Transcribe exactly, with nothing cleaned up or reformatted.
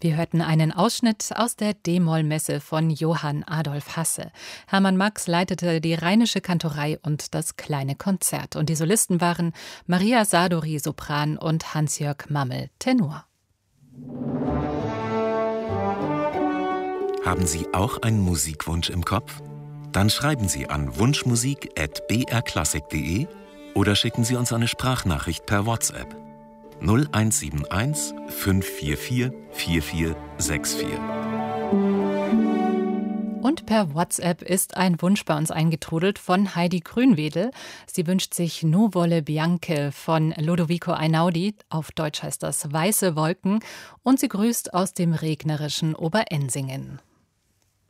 Wir hörten einen Ausschnitt aus der D-Moll-Messe von Johann Adolf Hasse. Hermann Max leitete die Rheinische Kantorei und das kleine Konzert. Und die Solisten waren Maria Sadori, Sopran, und Hans-Jörg Mammel, Tenor. Haben Sie auch einen Musikwunsch im Kopf? Dann schreiben Sie an wunschmusik at b r klassik punkt de oder schicken Sie uns eine Sprachnachricht per WhatsApp null eins sieben eins fünf vier vier vier vier sechs vier. Und per WhatsApp ist ein Wunsch bei uns eingetrudelt von Heidi Grünwedel. Sie wünscht sich Nuvole Bianche von Lodovico Einaudi, auf Deutsch heißt das Weiße Wolken, und sie grüßt aus dem regnerischen Oberensingen.